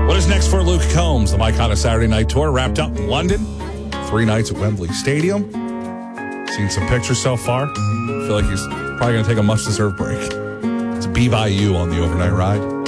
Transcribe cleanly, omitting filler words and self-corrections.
What is next for Luke Combs? The Mike Hana Saturday Night Tour wrapped up in London. 3 nights at Wembley Stadium. Seen some pictures so far. I feel like he's probably going to take a much-deserved break. It's Be By You on the overnight ride.